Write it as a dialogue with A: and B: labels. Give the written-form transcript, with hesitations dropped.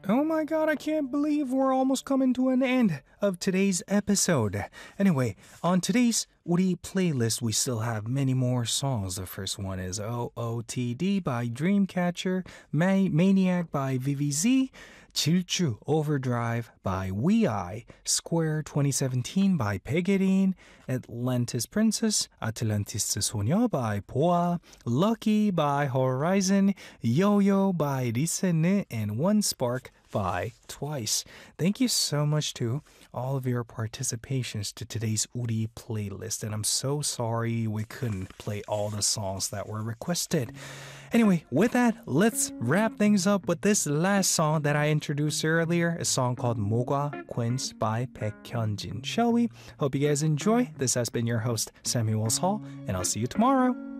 A: Oh my god, I can't believe we're almost coming to an end of today's episode. Anyway, on today's 우리 playlist, we still have many more songs. The first one is OOTD by Dreamcatcher, Maniac by VVZ, 질주 Overdrive by WeEye, Square 2017 by Pegarin, Atlantis Princess, Atlantis 소녀 by Poa, Lucky by Horizon, Yo-Yo by Risene, and One Spark by Twice. Thank you so much to all of your participations to today's Uri playlist, and I'm so sorry we couldn't play all the songs that were requested. Anyway, with that, let's wrap things up with this last song that I introduced earlier, a song called Moga Quince by Baekhyunjin. Shall we? Hope you guys enjoy. This has been your host, Samuel Hall, and I'll see you tomorrow.